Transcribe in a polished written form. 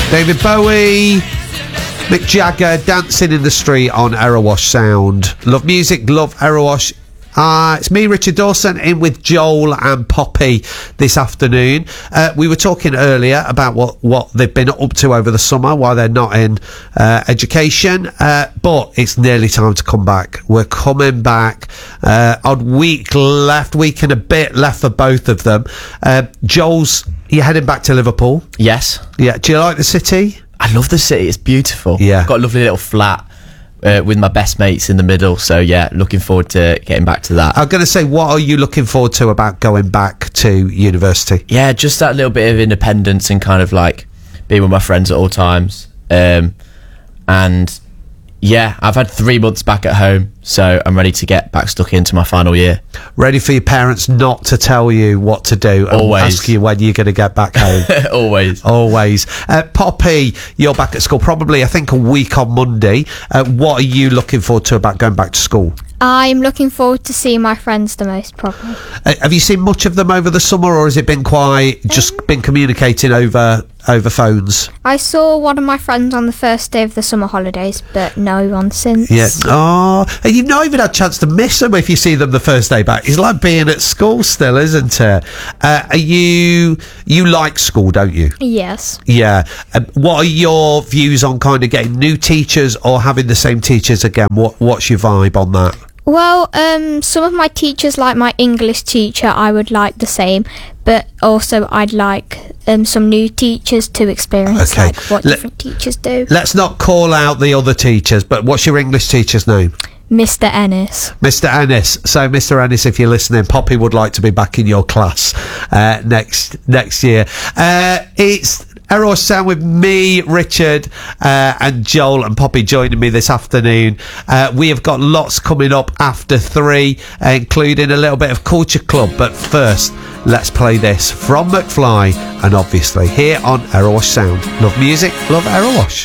David Bowie, Mick Jagger, Dancing in the Street on Erewash Sound. Love music, love Erewash. It's me, Richard Dawson, in with Joel and Poppy this afternoon. We were talking earlier about what they've been up to over the summer, why they're not in education, but it's nearly time to come back. We're coming back. Odd week and a bit left for both of them. Joel's, you're heading back to Liverpool? Yes. Yeah. Do you like the city? I love the city. It's beautiful. Yeah. Got a lovely little flat with my best mates in the middle. So, yeah, looking forward to getting back to that. I'm going to say, what are you looking forward to about going back to university? Yeah, just that little bit of independence and kind of like being with my friends at all times. And, yeah, I've had 3 months back at home, so I'm ready to get back stuck into my final year. Ready for your parents not to tell you what to do and Always. ask you when you're going to get back home? Always. Poppy, you're back at school probably, I think, a week on Monday. What are you looking forward to about going back to school? I'm looking forward to seeing my friends the most, probably. Have you seen much of them over the summer, or has it been been communicating over phones? I saw one of my friends on the first day of the summer holidays, but no one since. Yeah. Oh, and you've not even had a chance to miss them if you see them the first day back. It's like being at school still, isn't it? You like school, don't you? Yes. Yeah. What are your views on kind of getting new teachers or having the same teachers again? What's your vibe on that? Well, some of my teachers, like my English teacher, I would like the same, but also I'd like some new teachers to experience like what different teachers do. Let's not call out the other teachers, but what's your English teacher's name? Mr. Ennis. Mr. Ennis. So, Mr. Ennis, if you're listening, Poppy would like to be back in your class next year. It's Erewash Sound with me, Richard, and Joel and Poppy joining me this afternoon. We have got lots coming up after 3, including a little bit of Culture Club. But first, let's play this from McFly, and obviously here on Erewash Sound. Love music, love Erewash.